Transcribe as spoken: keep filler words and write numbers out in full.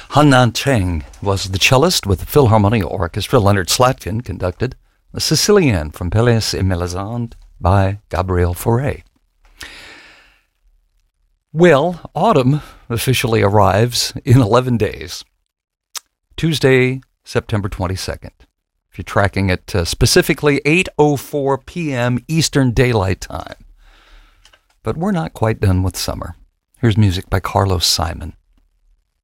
Han Nan Cheng was the cellist with the Philharmonia Orchestra. Leonard Slatkin conducted the Sicilienne from Pelléas et Melisande by Gabriel Fauré. Well, autumn officially arrives in eleven days. Tuesday, September twenty-second. If you're tracking it uh, specifically, eight oh four p.m. Eastern Daylight Time. But we're not quite done with summer. Here's music by Carlos Simon.